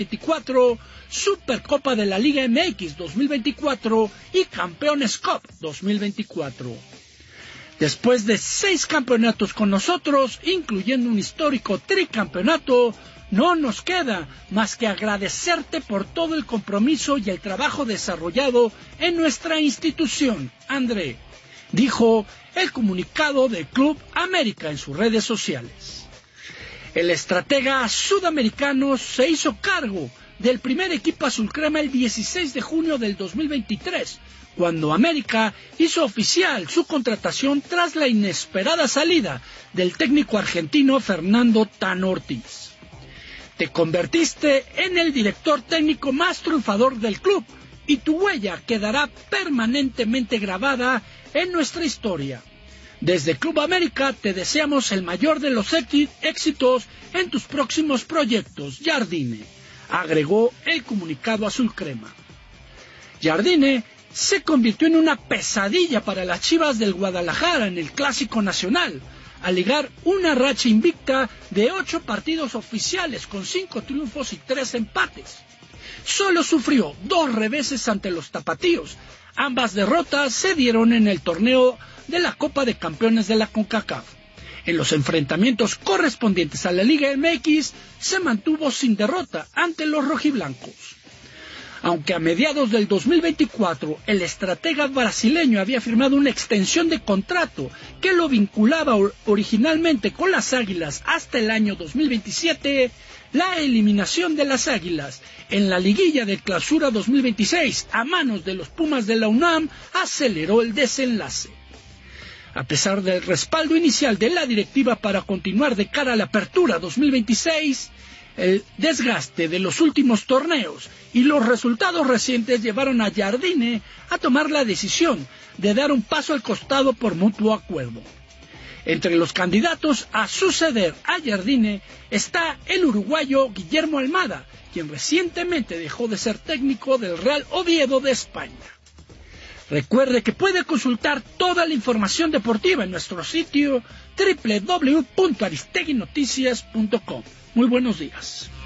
2024, Supercopa de la Liga MX 2024 y Campeones Cup 2024. Después de 6 campeonatos con nosotros, incluyendo un histórico tricampeonato, no nos queda más que agradecerte por todo el compromiso y el trabajo desarrollado en nuestra institución, André, dijo el comunicado del Club América en sus redes sociales. El estratega sudamericano se hizo cargo del primer equipo azulcrema el 16 de junio del 2023, cuando América hizo oficial su contratación tras la inesperada salida del técnico argentino Fernando Tan Ortiz. Te convertiste en el director técnico más triunfador del club y tu huella quedará permanentemente grabada en nuestra historia. Desde Club América te deseamos el mayor de los éxitos en tus próximos proyectos, Jardine, agregó el comunicado azulcrema. Jardine se convirtió en una pesadilla para las Chivas del Guadalajara en el Clásico Nacional, al ligar una racha invicta de 8 partidos oficiales con 5 triunfos y 3 empates. Solo sufrió 2 reveses ante los tapatíos. Ambas derrotas se dieron en el torneo de la Copa de Campeones de la CONCACAF. En los enfrentamientos correspondientes a la Liga MX se mantuvo sin derrota ante los rojiblancos. Aunque a mediados del 2024 el estratega brasileño había firmado una extensión de contrato que lo vinculaba originalmente con las Águilas hasta el año 2027, la eliminación de las Águilas en la liguilla de Clausura 2026 a manos de los Pumas de la UNAM aceleró el desenlace. A pesar del respaldo inicial de la directiva para continuar de cara a la Apertura 2026, el desgaste de los últimos torneos y los resultados recientes llevaron a Jardine a tomar la decisión de dar un paso al costado por mutuo acuerdo. Entre los candidatos a suceder a Jardine está el uruguayo Guillermo Almada, quien recientemente dejó de ser técnico del Real Oviedo de España. Recuerde que puede consultar toda la información deportiva en nuestro sitio www.aristeguinoticias.com. Muy buenos días.